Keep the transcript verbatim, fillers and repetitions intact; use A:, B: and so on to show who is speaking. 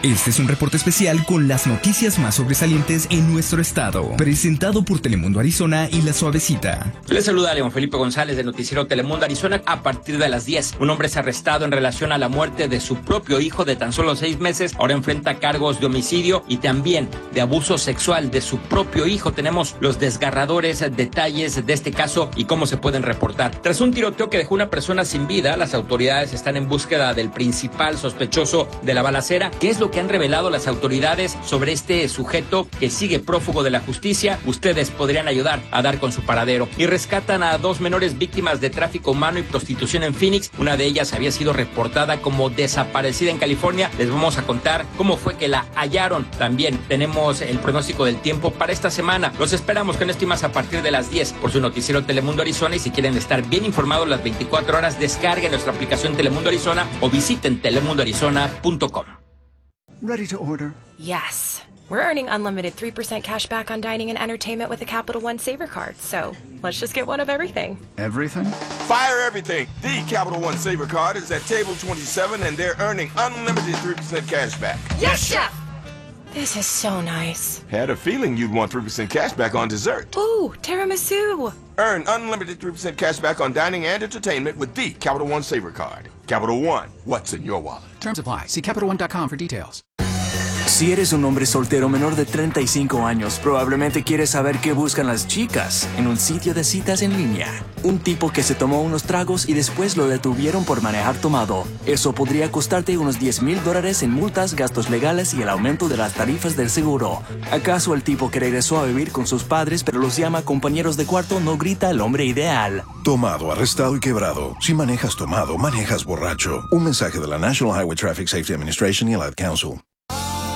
A: Este es un reporte especial con las noticias más sobresalientes en nuestro estado, presentado por Telemundo Arizona y La Suavecita.
B: Les saluda León Felipe González del noticiero Telemundo Arizona. A partir de las diez, un hombre es arrestado en relación a la muerte de su propio hijo de tan solo seis meses. Ahora enfrenta cargos de homicidio y también de abuso sexual de su propio hijo. Tenemos los desgarradores detalles de este caso y cómo se pueden reportar. Tras un tiroteo que dejó una persona sin vida, las autoridades están en búsqueda del principal sospechoso de la balacera. ¿Qué es lo que han revelado las autoridades sobre este sujeto que sigue prófugo de la justicia? Ustedes podrían ayudar a dar con su paradero. Y rescatan a dos menores víctimas de tráfico humano y prostitución en Phoenix. Una de ellas había sido reportada como desaparecida en California. Les vamos a contar cómo fue que la hallaron. También tenemos el pronóstico del tiempo para esta semana. Los esperamos con esto y más a partir de las diez por su noticiero Telemundo Arizona. Y si quieren estar bien informados las veinticuatro horas, descarguen nuestra aplicación Telemundo Arizona o visiten telemundo arizona punto com.
C: Ready to order?
D: Yes. We're earning unlimited three percent cash back on dining and entertainment with the Capital One Saver Card. So let's just get one of everything.
C: Everything?
E: Fire everything. The Capital One Saver Card is at table twenty-seven and they're earning unlimited three percent cash back.
D: Yes, Chef! This is so nice.
E: Had a feeling you'd want three percent cash back on dessert.
D: Ooh, tiramisu.
E: Earn unlimited three percent cash back on dining and entertainment with the Capital One Saver Card. Capital One, what's in your wallet?
F: Terms apply. See Capital One dot com for details.
G: Si eres un hombre soltero menor de treinta y cinco años, probablemente quieres saber qué buscan las chicas en un sitio de citas en línea. Un tipo que se tomó unos tragos y después lo detuvieron por manejar tomado. Eso podría costarte unos diez mil dólares en multas, gastos legales y el aumento de las tarifas del seguro. ¿Acaso el tipo que regresó a vivir con sus padres pero los llama compañeros de cuarto no grita el hombre ideal?
H: Tomado, arrestado y quebrado. Si manejas tomado, manejas borracho. Un mensaje de la National Highway Traffic Safety Administration y el Ad Council.